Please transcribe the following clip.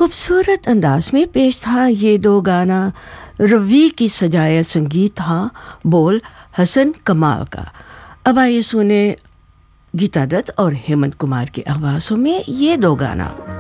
खूबसूरत अंदाज में पेश था ये दो गाना। रवि की सजाया संगीत था, बोल हसन कमाल का। अब आइए सुने गीता दत्त और हेमंत कुमार की आवाज़ों में ये दो गाना।